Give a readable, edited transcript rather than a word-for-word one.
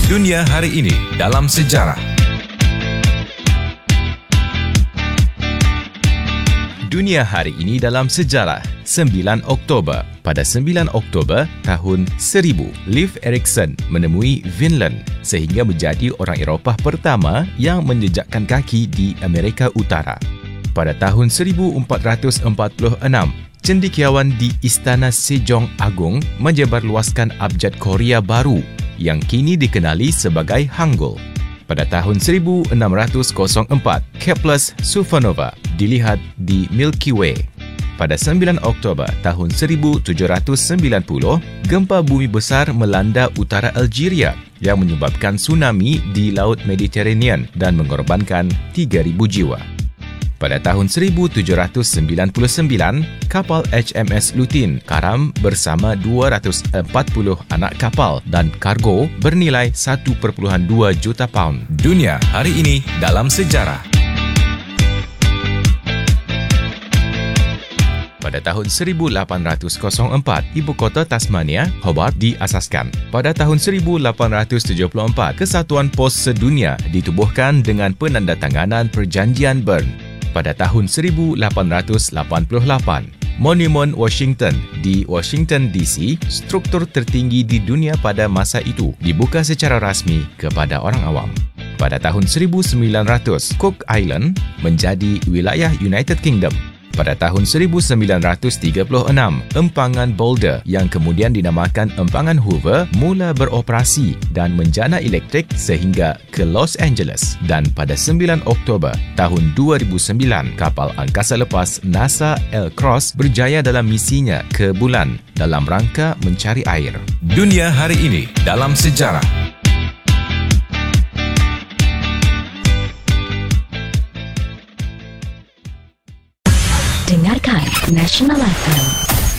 Dunia hari ini dalam sejarah. Dunia hari ini dalam sejarah, 9 Oktober. Pada 9 Oktober tahun 1000, Leif Erikson menemui Vinland sehingga menjadi orang Eropah pertama yang menjejakkan kaki di Amerika Utara. Pada tahun 1446, cendekiawan di Istana Sejong Agung menyebarluaskan abjad Korea baru yang kini dikenali sebagai Hangul. Pada tahun 1604, Kepler's supernova dilihat di Milky Way. Pada 9 Oktober tahun 1790, gempa bumi besar melanda utara Algeria yang menyebabkan tsunami di Laut Mediterranean dan mengorbankan 3,000 jiwa. Pada tahun 1799, kapal HMS Lutin karam bersama 240 anak kapal dan kargo bernilai 1,2 juta pound. Dunia hari ini dalam sejarah. Pada tahun 1804, ibu kota Tasmania, Hobart, diasaskan. Pada tahun 1874, Kesatuan Pos Sedunia ditubuhkan dengan penandatanganan Perjanjian Bern. Pada tahun 1888, Monumen Washington di Washington DC, struktur tertinggi di dunia pada masa itu, dibuka secara rasmi kepada orang awam. Pada tahun 1900, Cook Island menjadi wilayah United Kingdom. Pada tahun 1936, empangan Boulder yang kemudian dinamakan empangan Hoover mula beroperasi dan menjana elektrik sehingga ke Los Angeles. Dan pada 9 Oktober tahun 2009, kapal angkasa lepas NASA L-Cross berjaya dalam misinya ke bulan dalam rangka mencari air. Dunia hari ini dalam sejarah. Dengarkan National FM.